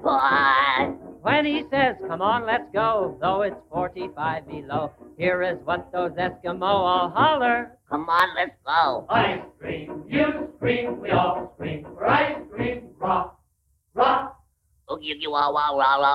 But When he says, come on, let's go, though it's 45 below, here is what those Eskimo all holler. come on, let's go. Ice cream, you scream, we all scream for ice cream. Rock, rock. Oogie, oogie, wah, wah, wah, wah.